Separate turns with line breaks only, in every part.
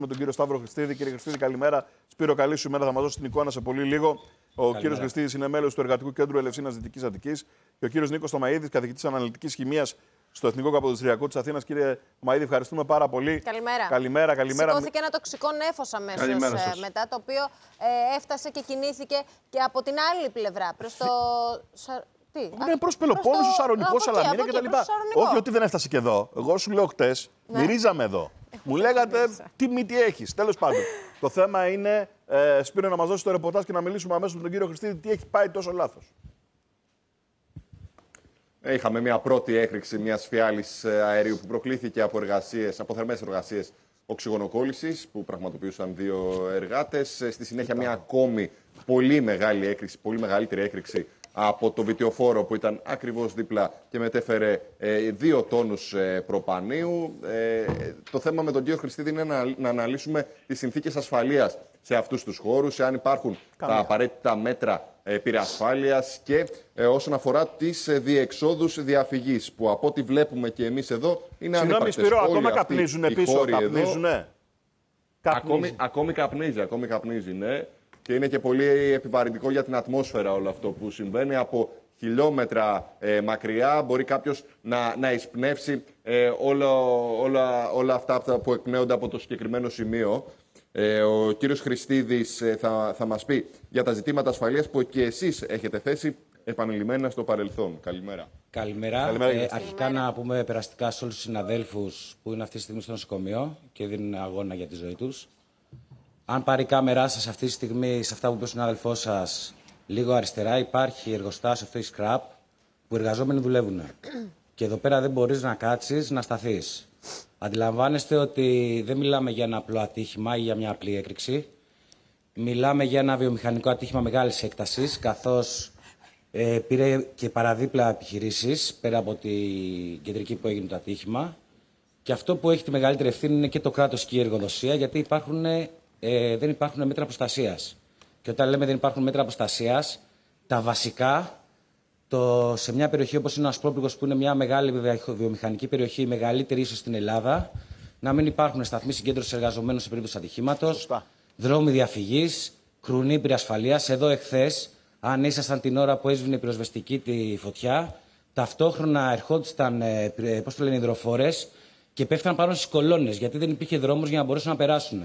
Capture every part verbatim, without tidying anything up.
Με τον κύριο Σταύρο Χριστίδη. Κύριε Χριστίδη, καλημέρα. Σπύρο, καλή σου ημέρα. Θα μας δώσει την εικόνα σε πολύ λίγο. Ο κύριος Χριστίδης είναι μέλος του Εργατικού Κέντρου Ελευσίνας Δυτικής Αττικής και ο κύριος Νίκος Τομαΐδης, καθηγητής αναλυτικής χημείας στο Εθνικό Καποδιστριακό της Αθήνας. Κύριε Τομαΐδη, ευχαριστούμε πάρα πολύ.
Καλημέρα.
Καλημέρα, καλημέρα.
Σηκώθηκε ένα τοξικό νέφος αμέσως ε, μετά, το οποίο ε, έφτασε και κινήθηκε και από την άλλη πλευρά προς το. Τι,
είναι προς Πελοπόννησο, το... Σαρονικό, Σαλαμίνα κτλ. Όχι ότι δεν έφτασε και εδώ. Εγώ σου λέω χτες, ναι. Μυρίζαμε εδώ. Μου λέγατε τι μύτη έχεις. Τέλος πάντων. Το θέμα είναι, ε, Σπύρο, να μας δώσει το ρεπορτάζ και να μιλήσουμε αμέσως με τον κύριο Χριστίδη τι έχει πάει τόσο λάθος.
Είχαμε μια πρώτη έκρηξη μιας φιάλης αερίου που προκλήθηκε από, εργασίες, από θερμές εργασίες οξυγονοκόλλησης που πραγματοποιούσαν δύο εργάτες. Στη συνέχεια μια ακόμη πολύ μεγάλη έκρηξη, πολύ μεγαλύτερη έκρηξη από το βιτιοφόρο που ήταν ακριβώς δίπλα και μετέφερε ε, δύο τόνους ε, προπανίου. Ε, το θέμα με τον κύριο Χριστίδη είναι να, να αναλύσουμε τις συνθήκες ασφαλείας σε αυτούς τους χώρους, αν υπάρχουν Καμία. τα απαραίτητα μέτρα ε, πυρασφάλειας και ε, όσον αφορά τις ε, διεξόδους διαφυγής, που από ό,τι βλέπουμε και εμείς εδώ είναι ανύπαρκτες.
Συγγνώμη, Σπύρο, ακόμα καπνίζουνε πίσω, καπνίζουνε.
Ακόμη, ακόμη καπνίζει, ακόμη καπνίζει, ναι. Και είναι και πολύ επιβαρυντικό για την ατμόσφαιρα όλο αυτό που συμβαίνει. Από χιλιόμετρα ε, μακριά μπορεί κάποιος να, να εισπνεύσει ε, όλα, όλα, όλα αυτά που εκπνέονται από το συγκεκριμένο σημείο. Ε, ο κύριος Χριστίδης ε, θα, θα μας πει για τα ζητήματα ασφαλείας που και εσείς έχετε θέσει επανειλημμένα στο παρελθόν. Καλημέρα.
Καλημέρα. Καλημέρα. Ε, αρχικά να πούμε περαστικά σε όλους τους συναδέλφους που είναι αυτή τη στιγμή στο νοσοκομείο και δίνουν αγώνα για τη ζωή τους. Αν πάρει η κάμερά σας αυτή τη στιγμή, σε αυτά που είπε ο συνάδελφός σας, λίγο αριστερά, υπάρχει εργοστάσιο αυτό η Scrap που οι εργαζόμενοι δουλεύουν. Και εδώ πέρα δεν μπορείς να κάτσεις, να σταθείς. Αντιλαμβάνεστε ότι δεν μιλάμε για ένα απλό ατύχημα ή για μια απλή έκρηξη. Μιλάμε για ένα βιομηχανικό ατύχημα μεγάλης έκτασης, καθώς ε, πήρε και παραδίπλα επιχειρήσεις, πέρα από την κεντρική που έγινε το ατύχημα. Και αυτό που έχει τη μεγαλύτερη ευθύνη είναι και το κράτος και η εργοδοσία, γιατί υπάρχουν. Ε, δεν υπάρχουν μέτρα προστασίας. Και όταν λέμε δεν υπάρχουν μέτρα προστασίας, τα βασικά, το, σε μια περιοχή όπως είναι ο Ασπρόπυργος, που είναι μια μεγάλη βιομηχανική περιοχή, η μεγαλύτερη ίσως στην Ελλάδα, να μην υπάρχουν σταθμοί συγκέντρωσης εργαζομένων σε περίπτωση ατυχήματος, δρόμοι διαφυγής, κρουνοί πυρασφαλείας. Εδώ εχθές, αν ήσασταν την ώρα που έσβηνε η πυροσβεστική τη φωτιά, ταυτόχρονα ερχόντουσαν ε, πώς το λένε, υδροφόρες και πέφταν πάνω στις κολόνες, γιατί δεν υπήρχε δρόμος για να μπορέσουν να περάσουν.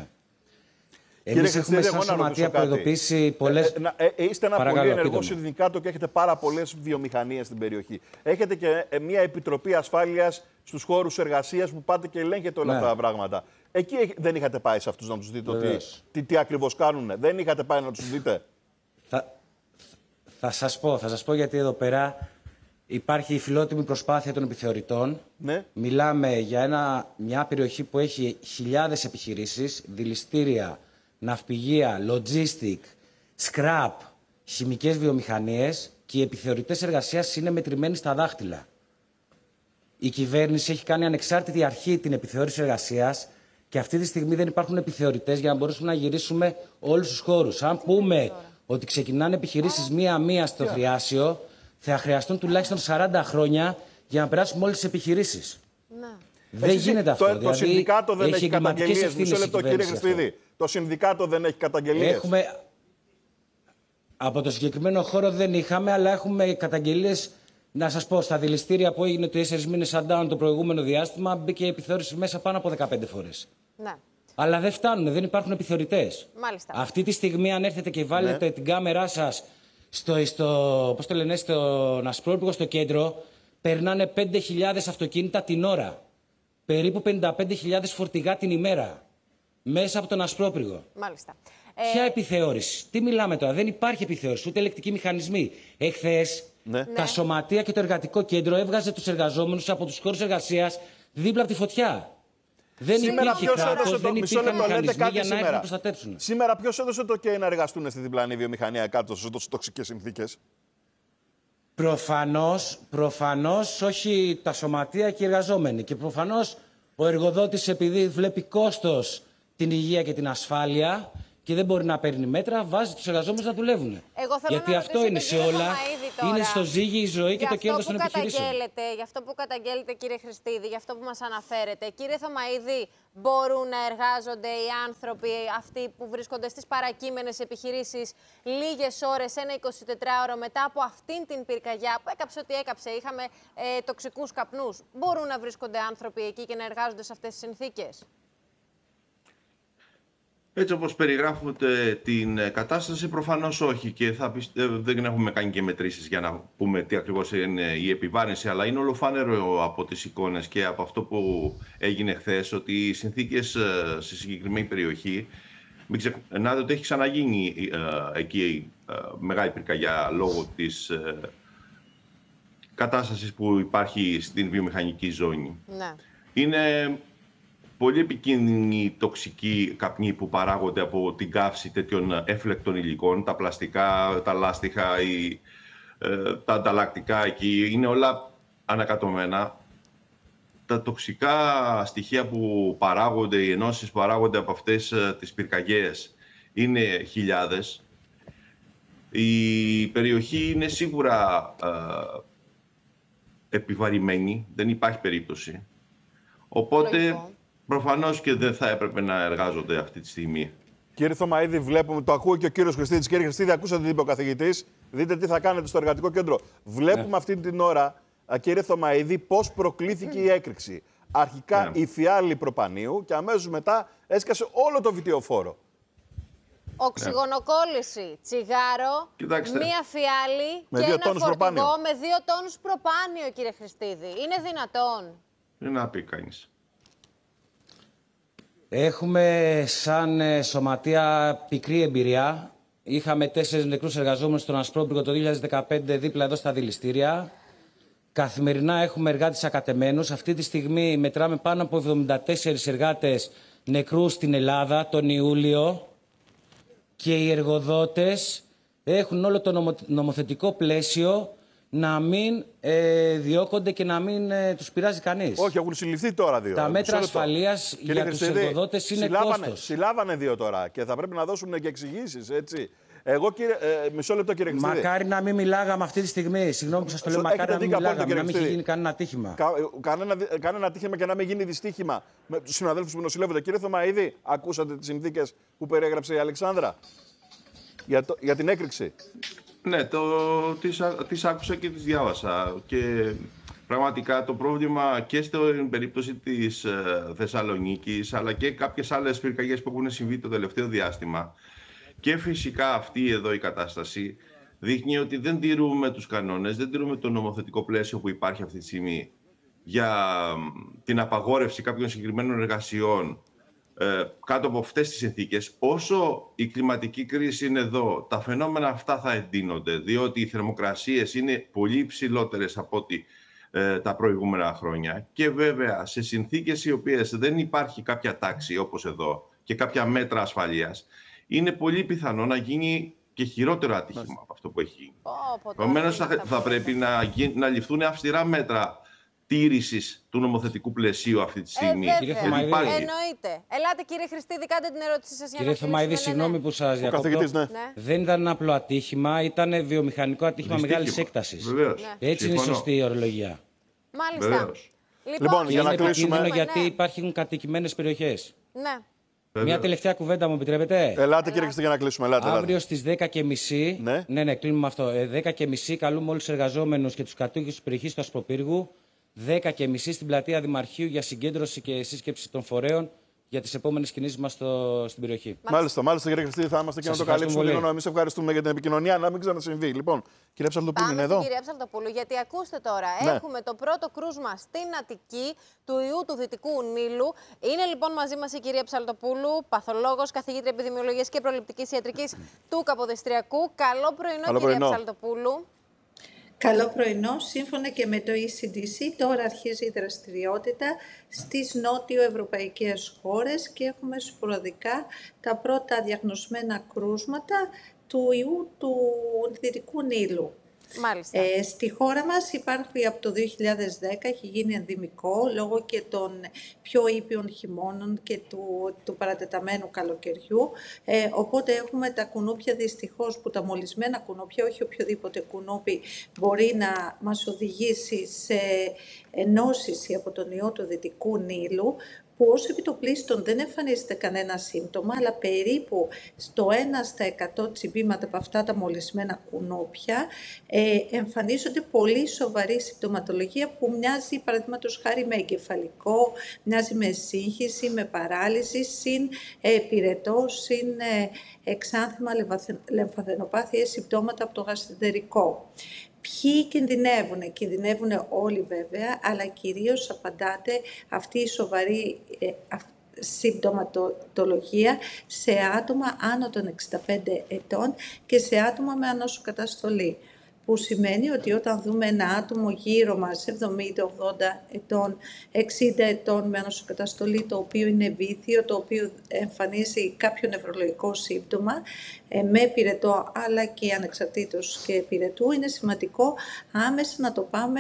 Εμείς έχουμε σαν σωματεία προειδοποιήσει πολλές.
Ε, ε, ε, είστε ένα Παρακαλώ, πολύ ενεργό συνδικάτο και έχετε πάρα πολλές βιομηχανίες στην περιοχή. Έχετε και ε, μια επιτροπή ασφάλειας στους χώρους εργασίας που πάτε και ελέγχετε όλα ναι. αυτά τα πράγματα. Εκεί δεν είχατε πάει σε αυτούς να τους δείτε τι, τι, τι ακριβώς κάνουν. Δεν είχατε πάει να τους δείτε.
Θα, θα σας πω, θα σας πω γιατί εδώ πέρα υπάρχει η φιλότιμη προσπάθεια των επιθεωρητών. Ναι. Μιλάμε για ένα, μια περιοχή που έχει χιλιάδες επιχειρήσεις, δηληστήρια, ναυπηγεία, logistic, scrap, χημικές βιομηχανίες και οι επιθεωρητές εργασίας είναι μετρημένοι στα δάχτυλα. Η κυβέρνηση έχει κάνει ανεξάρτητη αρχή την επιθεώρηση εργασίας και αυτή τη στιγμή δεν υπάρχουν επιθεωρητές για να μπορέσουμε να γυρίσουμε όλους τους χώρους. Αν πούμε ότι ξεκινάνε επιχειρήσεις μία-μία στο Θριάσιο, θα χρειαστούν τουλάχιστον σαράντα χρόνια για να περάσουμε όλες τις επιχειρήσεις. Ναι. Δεν Εσύ, γίνεται αυτό.
Το,
δηλαδή,
το συνδικάτο δεν έχει καταγγελίες. Μισό λεπτό, κύριε Χριστίδη. Το συνδικάτο δεν έχει καταγγελίες.
Έχουμε... Από το συγκεκριμένο χώρο δεν είχαμε, αλλά έχουμε καταγγελίες. Να σας πω, στα δηληστήρια που έγινε τέσσερις μήνες shutdown το προηγούμενο διάστημα, μπήκε η επιθεώρηση μέσα πάνω από δεκαπέντε φορές. Ναι. Αλλά δεν φτάνουν, δεν υπάρχουν επιθεωρητές.
Μάλιστα.
Αυτή τη στιγμή, αν έρθετε και βάλετε ναι. την κάμερά σας στο, στο, πώς το λένε, στον Ασπρόπυργο, στο κέντρο, περνάνε πέντε χιλιάδες αυτοκίνητα την ώρα. Περίπου πενήντα πέντε χιλιάδες φορτηγά την ημέρα. Μέσα από τον Ασπρόπυργο.
Μάλιστα.
Ποια ε... επιθεώρηση. Τι μιλάμε τώρα. Δεν υπάρχει επιθεώρηση, ούτε ελεκτικοί μηχανισμοί. Εχθές ναι. τα ναι. σωματεία και το εργατικό κέντρο έβγαζε τους εργαζόμενους από τους χώρους εργασίας δίπλα από τη φωτιά. Δεν
σήμερα
υπήρχε κράτος,
το,
δεν υπήρχε μηχανισμοί για να έρθουν να προστατέψουν.
Σήμερα ποιος έδωσε το και να εργαστούν στη διπλανή βιομηχανία κάτω σε τόσο τοξικές συνθήκες.
Προφανώς, προφανώς όχι τα σωματεία και οι εργαζόμενοι. Και προφανώς ο εργοδότης, επειδή βλέπει κόστος την υγεία και την ασφάλεια και δεν μπορεί να παίρνει μέτρα, βάζει τους εργαζόμενους να δουλεύουν. Γιατί
να
αυτό είναι σε όλα. Είναι στο ζύγι η ζωή και το κέρδος των επιχειρήσεων.
Γι' αυτό που καταγγέλλετε, κύριε Χριστίδη, γι' αυτό που μας αναφέρετε, κύριε Θωμαΐδη, μπορούν να εργάζονται οι άνθρωποι αυτοί που βρίσκονται στις παρακείμενες επιχειρήσεις λίγες ώρες, ένα εικοσιτετράωρο μετά από αυτήν την πυρκαγιά που έκαψε ό,τι έκαψε, είχαμε ε, τοξικούς καπνούς. Μπορούν να βρίσκονται άνθρωποι εκεί και να εργάζονται σε αυτές τις συνθήκες?
Έτσι όπως περιγράφονται την κατάσταση, προφανώς όχι, και θα πιστε... δεν έχουμε κάνει και μετρήσεις για να πούμε τι ακριβώς είναι η επιβάρυνση, αλλά είναι ολοφάνερο από τις εικόνες και από αυτό που έγινε χθες ότι οι συνθήκες στη συγκεκριμένη περιοχή, μην ξεχνάτε ότι έχει ξαναγίνει ε, εκεί ε, μεγάλη πυρκαγιά λόγω της ε, κατάστασης που υπάρχει στην βιομηχανική ζώνη.
Ναι. Είναι
πολύ επικίνδυνοι τοξικοί καπνοί που παράγονται από την καύση τέτοιων έφλεκτων υλικών, τα πλαστικά, τα λάστιχα, οι, ε, τα ανταλλακτικά εκεί, είναι όλα ανακατωμένα. Τα τοξικά στοιχεία που παράγονται, οι ενώσεις που παράγονται από αυτές τις πυρκαγιές είναι χιλιάδες. Η περιοχή είναι σίγουρα ε, επιβαρημένη, δεν υπάρχει περίπτωση. Οπότε Λογικό. Προφανώς και δεν θα έπρεπε να εργάζονται αυτή τη στιγμή.
Κύριε Θωμαΐδη, βλέπουμε, το ακούει και ο κύριος Χριστίδης. Κύριε Χριστίδη, ακούσατε τι είπε ο καθηγητής. Δείτε τι θα κάνετε στο εργατικό κέντρο. Βλέπουμε ναι. αυτή την ώρα, κύριε Θωμαΐδη, πώς προκλήθηκε mm. η έκρηξη. Αρχικά ναι. η φιάλη προπανίου και αμέσως μετά έσκασε όλο το βιτιοφόρο.
Οξυγονοκόλληση, τσιγάρο, Κοιτάξτε. μία φιάλη με και ένα φορτηγό με δύο τόνους προπάνιο, κύριε Χριστίδη. Είναι δυνατόν?
Είναι να πει κανείς.
Έχουμε σαν σωματεία πικρή εμπειρία. Είχαμε τέσσερις νεκρούς εργαζόμενους στον Ασπρόπυργο το δύο χιλιάδες δεκαπέντε δίπλα εδώ στα δηληστήρια. Καθημερινά έχουμε εργάτες ακατεμένους. Αυτή τη στιγμή μετράμε πάνω από εβδομήντα τέσσερις εργάτες νεκρούς στην Ελλάδα τον Ιούλιο. Και οι εργοδότες έχουν όλο το νομοθετικό πλαίσιο να μην ε, διώκονται και να μην ε, τους πειράζει κανείς.
Όχι, έχουν συλληφθεί τώρα δύο.
Τα μέτρα ασφαλείας για τους εργοδότες είναι
συλλάβανε,
κόστος.
Συλλάβανε δύο τώρα και θα πρέπει να δώσουν και εξηγήσεις, έτσι. Εγώ, κύριε, ε, μισό λεπτό, κύριε Χριστίδη.
Μακάρι να μην μιλάγαμε αυτή τη στιγμή. Συγγνώμη που σας το λέω, μακάρι να μην μιλάγαμε, να μην έχει γίνει κανένα ατύχημα.
Κα, κανένα, κανένα ατύχημα και να μην γίνει δυστύχημα με τους συναδέλφους που νοσηλεύονται. Κύριε Θωμαΐδη, ακούσατε τις συνθήκες που περιέγραψε η Αλεξάνδρα για, το, για την έκρηξη?
Ναι, το, τις, τις άκουσα και τις διάβασα και πραγματικά το πρόβλημα και στην περίπτωση της ε, Θεσσαλονίκης αλλά και κάποιες άλλες πυρκαγιές που έχουν συμβεί το τελευταίο διάστημα και φυσικά αυτή εδώ η κατάσταση δείχνει ότι δεν τηρούμε τους κανόνες, δεν τηρούμε το νομοθετικό πλαίσιο που υπάρχει αυτή τη στιγμή για την απαγόρευση κάποιων συγκεκριμένων εργασιών Ε, κάτω από αυτές τις συνθήκες. Όσο η κλιματική κρίση είναι εδώ, τα φαινόμενα αυτά θα εντείνονται, διότι οι θερμοκρασίες είναι πολύ υψηλότερες από ό,τι ε, τα προηγούμενα χρόνια και βέβαια σε συνθήκες οι οποίες δεν υπάρχει κάποια τάξη όπως εδώ και κάποια μέτρα ασφαλείας, είναι πολύ πιθανό να γίνει και χειρότερο ατύχημα από αυτό που έχει γίνει. Επομένως θα, θα πρέπει να, να ληφθούν αυστηρά μέτρα τήρησης του νομοθετικού πλαισίου αυτή τη στιγμή.
Ε, βέβαια. Εννοείται. Ελάτε, κύριε Χριστίδη, κάντε την ερώτηση σας για
κύριε
να κλείσουμε.
Κύριε Θωμαΐδη, συγγνώμη που σας διακόπτω.
Ναι.
Δεν ήταν ένα απλό ατύχημα, ήταν βιομηχανικό ατύχημα μεγάλης έκτασης.
Βεβαίως.
Ναι. Έτσι είναι η σωστή η ορολογία.
Μάλιστα.
Βεβαίως.
Λοιπόν,
λοιπόν για να κλείσουμε.
Είναι γιατί υπάρχουν κατοικημένες περιοχές.
Ναι.
Μια τελευταία κουβέντα μου επιτρέπετε?
Ελάτε, κύριε Χριστίδη, για να κλείσουμε. Ελάτε,
Αύριο
ελάτε.
στις δέκα και μισή, ναι. ναι, ναι, κλείνουμε αυτό. δέκα και μισή καλούμε όλους τους εργαζόμενους και τους κατοίκους της περιοχής του Ασπροπύργου. δέκα και μισή στην πλατεία Δημαρχείου για συγκέντρωση και σύσκεψη των φορέων για τις επόμενες κινήσεις μας στο, στην περιοχή.
Μάλιστα, μάλιστα, κύριε Χριστίδη, θα είμαστε και σας να το καλύψουμε. Εμείς ευχαριστούμε για την επικοινωνία, να μην ξανασυμβεί. Λοιπόν, κυρία Ψαλτοπούλου, είναι εδώ.
Κυρία Ψαλτοπούλου, γιατί ακούστε τώρα, ναι. έχουμε το πρώτο κρούσμα στην Αττική του ιού του Δυτικού Νείλου. Είναι λοιπόν μαζί μας η κυρία Ψαλτοπούλου, παθολόγος, καθηγήτρια επιδημιολογίας και προληπτικής ιατρικής του Καποδιστριακού. Καλό πρωινό, Καλό κυρία πρωινό. Ψαλτοπούλου.
Καλό πρωινό. Σύμφωνα και με το ι σι ντι σι, τώρα αρχίζει η δραστηριότητα στις νότιο-ευρωπαϊκές χώρες και έχουμε σποραδικά τα πρώτα διαγνωσμένα κρούσματα του ιού του Δυτικού Νείλου.
Μάλιστα.
Ε, στη χώρα μας υπάρχει από το δύο χιλιάδες δέκα, έχει γίνει ενδημικό λόγω και των πιο ήπιων χειμώνων και του, του παρατεταμένου καλοκαιριού. Ε, οπότε έχουμε τα κουνούπια δυστυχώς, που τα μολυσμένα κουνούπια, όχι οποιοδήποτε κουνούπι, μπορεί να μας οδηγήσει σε νόσηση από τον ιό του Δυτικού Νείλου, που ως επιτοπλίστων δεν εμφανίζεται κανένα σύμπτωμα, αλλά περίπου στο ένα στα εκατό τσιμπήματα από αυτά τα μολυσμένα κουνούπια ε, εμφανίζονται πολύ σοβαρή συμπτωματολογία που μοιάζει, παραδείγματος χάρη, με εγκεφαλικό, μοιάζει με σύγχυση, με παράλυση, συν ε, πυρετό, συν ε, εξάνθημα, λεμφαδενοπάθειες, συμπτώματα από το γαστρεντερικό. Ποιοι κινδυνεύουν? Κινδυνεύουν όλοι βέβαια, αλλά κυρίως απαντάται αυτή η σοβαρή ε, συμπτωματολογία σε άτομα άνω των εξήντα πέντε ετών και σε άτομα με ανοσοκαταστολή. Που σημαίνει ότι όταν δούμε ένα άτομο γύρω μας εβδομήντα ογδόντα ετών, εξήντα ετών με ανοσοκαταστολή, το οποίο είναι βήθιο, το οποίο εμφανίζει κάποιο νευρολογικό σύμπτωμα, με πυρετό αλλά και ανεξαρτήτως και πυρετού, είναι σημαντικό άμεσα να το πάμε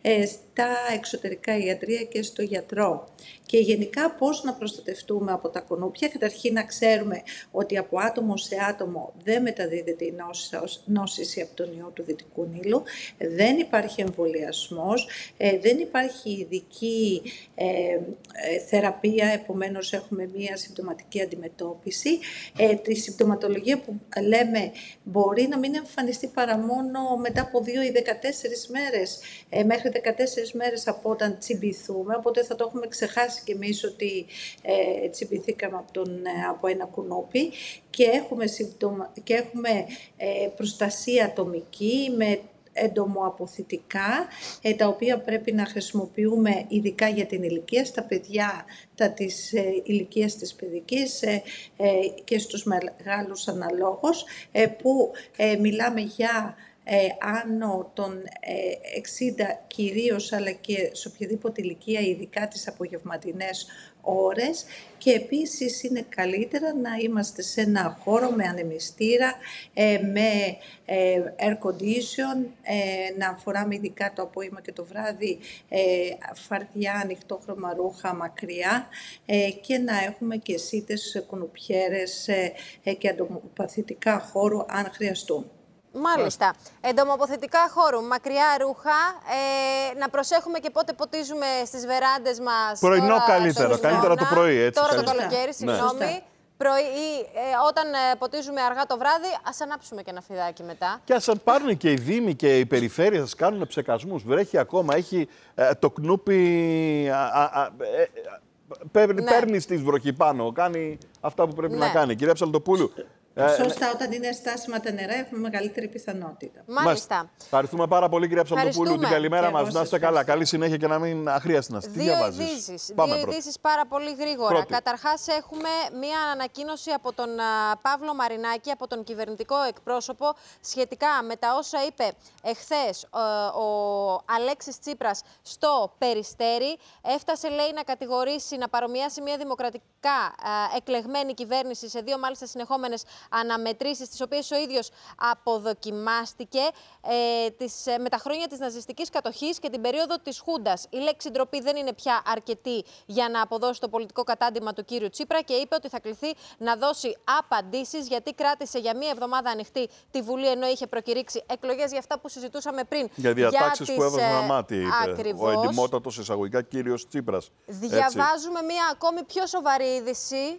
στα εξωτερικά ιατρεία και στο γιατρό. Και γενικά πώς να προστατευτούμε από τα κουνούπια? Καταρχήν να ξέρουμε ότι από άτομο σε άτομο δεν μεταδίδεται η νόσηση από τον ιό του Δυτικού Νείλου, δεν υπάρχει εμβολιασμός, δεν υπάρχει ειδική ε, ε, θεραπεία, επομένως έχουμε μία συμπτωματική αντιμετώπιση. Ε, τη συμπτωματολογία που λέμε μπορεί να μην εμφανιστεί παρά μόνο μετά από δύο ή δεκατέσσερις μέρες, ε, μέχρι δεκατέσσερις μέρες από όταν τσιμπηθούμε, οπότε θα το έχουμε ξεχάσει κι εμείς ότι ε, τσιμπηθήκαμε από, τον, ε, από ένα κουνούπι και έχουμε, συμπτωμα, και έχουμε ε, προστασία ατομική με εντομοαποθητικά, ε, τα οποία πρέπει να χρησιμοποιούμε ειδικά για την ηλικία, στα παιδιά τα της ε, ηλικίας της παιδικής ε, ε, και στους μεγάλους αναλόγως, ε, που ε, μιλάμε για Ε, άνω των ε, εξήντα κυρίως, αλλά και σε οποιαδήποτε ηλικία, ειδικά τις απογευματινές ώρες. Και επίσης είναι καλύτερα να είμαστε σε ένα χώρο με ανεμιστήρα, ε, με ε, air condition, ε, να φοράμε ειδικά το απόγευμα και το βράδυ ε, φαρδιά, ανοιχτόχρωμα ρούχα μακριά, ε, και να έχουμε και σίτες, κουνουπιέρες ε, ε, και αντοπαθητικά χώρου αν χρειαστούν.
Μάλιστα. Εντομοποθετικά χώρου, μακριά ρούχα. Ε, να προσέχουμε και πότε ποτίζουμε στις βεράντες μας.
Πρωινό
τώρα,
καλύτερο.
το
Καλύτερα το πρωί, έτσι.
Τώρα
καλύτερα.
το καλοκαίρι, συγγνώμη. Ναι. Πρωί, ε, όταν ε, ποτίζουμε αργά το βράδυ, ας ανάψουμε και ένα φιδάκι μετά.
Και ας πάρουν και οι δήμοι και οι περιφέρειες, ας κάνουν ψεκασμούς. Βρέχει ακόμα, έχει ε, το κνούπι. Α, α, α, ε, παίρνει, ναι. παίρνει στη βροχή πάνω, κάνει αυτά που πρέπει ναι. να κάνει. Κυρία Ψαλτοπούλου.
Σωστά, όταν είναι στάσιμα τα νερά έχουμε μεγαλύτερη πιθανότητα.
Μάλιστα.
Ευχαριστούμε πάρα πολύ, κυρία Ψαλτοπούλου. Την καλημέρα μας. Να είστε καλά. Καλή συνέχεια και να μην αχρίαστη να στείλει.
Δύο ειδήσεις. Δύο ειδήσεις πάρα πολύ γρήγορα. Καταρχάς, έχουμε μία ανακοίνωση από τον uh, Παύλο Μαρινάκη, από τον κυβερνητικό εκπρόσωπο, σχετικά με τα όσα είπε εχθές uh, ο Αλέξης Τσίπρας στο Περιστέρι. Έφτασε, λέει, να κατηγορήσει, να παρομοιάσει μία δημοκρατικά uh, εκλεγμένη κυβέρνηση σε δύο μάλιστα συνεχόμενες αναμετρήσεις, τις οποίες ο ίδιος αποδοκιμάστηκε ε, τις, ε, με τα χρόνια της ναζιστικής κατοχής και την περίοδο της Χούντας. Η λέξη ντροπή δεν είναι πια αρκετή για να αποδώσει το πολιτικό κατάντημα του κύριου Τσίπρα και είπε ότι θα κληθεί να δώσει απαντήσεις, γιατί κράτησε για μία εβδομάδα ανοιχτή τη Βουλή, ενώ είχε προκηρύξει εκλογές, για αυτά που συζητούσαμε πριν.
Για διατάξεις που έβαζαν ένα μάτι, είπε
ακριβώς.
ο εντιμότατος εισαγωγικά κύριος Τσίπρας.
Διαβάζουμε μία ακόμη πιο σοβαρή είδηση.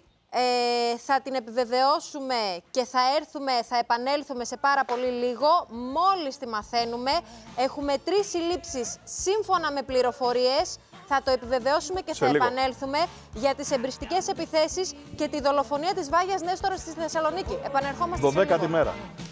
Ε, θα την επιβεβαιώσουμε και θα έρθουμε, θα επανέλθουμε σε πάρα πολύ λίγο. Μόλις τη μαθαίνουμε, έχουμε τρεις συλλήψεις σύμφωνα με πληροφορίες. Θα το επιβεβαιώσουμε και σε θα λίγο. επανέλθουμε για τις εμπριστικές επιθέσεις και τη δολοφονία της Βάγιας Νέστορα στη Θεσσαλονίκη. Επανερχόμαστε σε λίγο.
δωδέκατη μέρα.